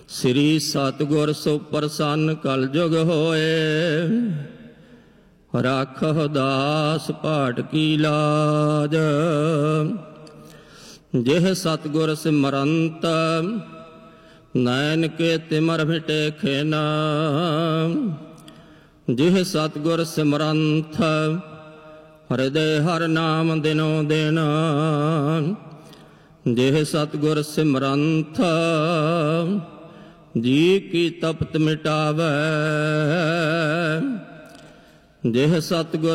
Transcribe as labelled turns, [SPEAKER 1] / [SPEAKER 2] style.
[SPEAKER 1] ਸ੍ਰੀ ਸਤਿਗੁਰ ਸੋ ਪ੍ਰਸੰਨ ਕਲ ਜੁਗ ਹੋਏ। ਰਾਖਹੁ ਦਾਸ ਭਾਟ ਕੀ ਲਾਜ। ਜਿਹ ਸਤਿਗੁਰ ਸਿਮਰੰਤ ਨੈਣ ਕੇ ਤਿਮਰ ਮਿਟੇ ਖੇਨਾ। ਜਿਹ ਸਤਿਗੁਰ ਸਿਮਰੰਤ ਹਿਰਦੇ ਹਰਿ ਨਾਮ ਦਿਨੋ ਦਿਨ। ਜਿਹ ਸਤਿਗੁਰ ਸਿਮਰੰਤ ਜੀ ਕੀ ਤਪਤ ਮਿਟਾਵੈ। ਜਿਹ ਸਤਿਗੁਰ